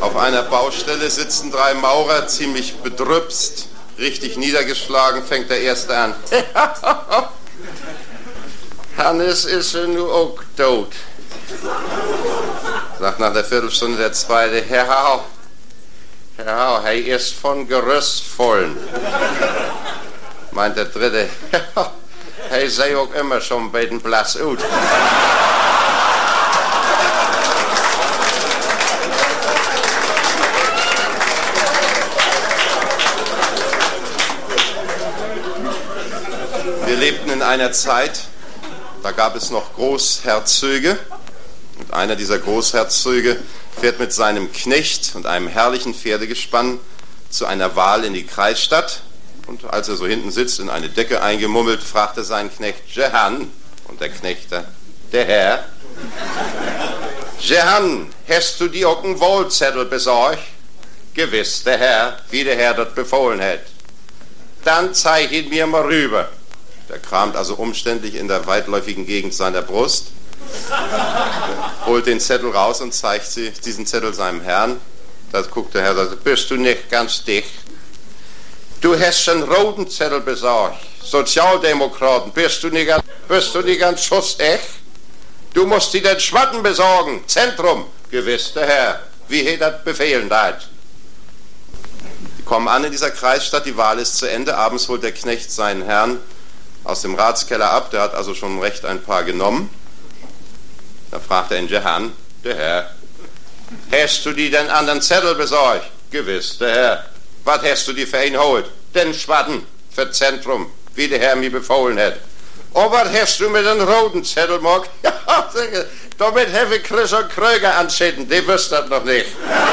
Auf einer Baustelle sitzen 3 Maurer, ziemlich bedrüpst, richtig niedergeschlagen, fängt der Erste an. Hannes ist ja nu auch tot. Sagt nach der Viertelstunde der Zweite, Herr Hau, er ist von Gerüst vollen. Meint der Dritte, er sei auch immer schon bei den Blass ut. Wir lebten in einer Zeit, da gab es noch Großherzöge. Und einer dieser Großherzöge fährt mit seinem Knecht und einem herrlichen Pferdegespann zu einer Wahl in die Kreisstadt. Und als er so hinten sitzt, in eine Decke eingemummelt, fragt er seinen Knecht, Jehan, und der Knecht, der Herr, Jehan, hast du die auch einen Wohlzettel besorgt? Gewiss, der Herr, wie der Herr dort befohlen hat. Dann zeig ihn mir mal rüber. Der kramt also umständlich in der weitläufigen Gegend seiner Brust, holt den Zettel raus und zeigt diesen Zettel seinem Herrn. Da guckt der Herr und sagt, bist du nicht ganz dicht? Du hast einen roten Zettel besorgt. Sozialdemokraten, bist du nicht ganz schussecht? Du musst dir den Schwatten besorgen. Zentrum. Gewiss, der Herr. Wie hat das befehlen dat? Die kommen an in dieser Kreisstadt, die Wahl ist zu Ende. Abends holt der Knecht seinen Herrn aus dem Ratskeller ab. Der hat also schon recht ein paar genommen. Da fragt er ihn, Jehan, der Herr, hast du dir den anderen Zettel besorgt? Gewiss, der Herr. Was hast du dir für ihn geholt? Den Schwatten für Zentrum, wie der Herr mir befohlen hat. Oh, was hast du mit den roten Zettel, Mock? Ja, damit habe ich Chris und Kröger anschieden, die wüsst das noch nicht.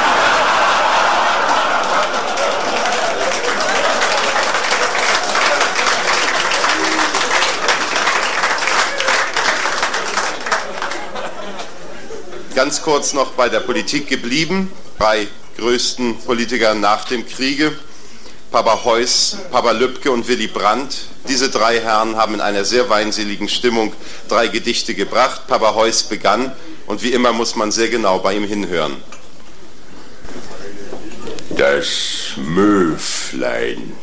Ganz kurz noch bei der Politik geblieben. 3 größten Politiker nach dem Kriege, Papa Heuss, Papa Lübcke und Willy Brandt. Diese 3 Herren haben in einer sehr weinseligen Stimmung 3 Gedichte gebracht. Papa Heuss begann und wie immer muss man sehr genau bei ihm hinhören. Das Möflein.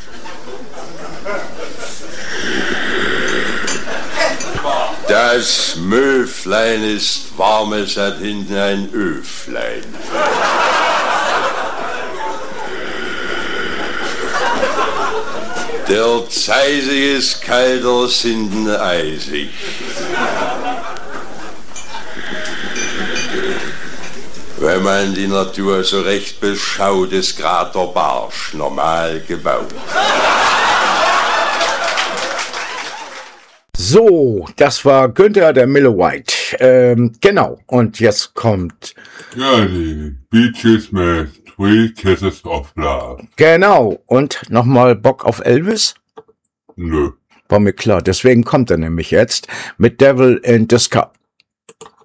Das Möflein ist warm, es hat hinten ein Öflein. Der Zeisig ist kalt, der ist hinten eisig. Wenn man die Natur so recht beschaut, ist grad der Barsch normal gebaut. So, das war Günther, der Miller-White. Genau, und jetzt kommt... Ja, die Beaches mit 3 Kisses of Love. Genau, und nochmal Bock auf Elvis? Nö. War mir klar, deswegen kommt er nämlich jetzt mit Devil in the Sky.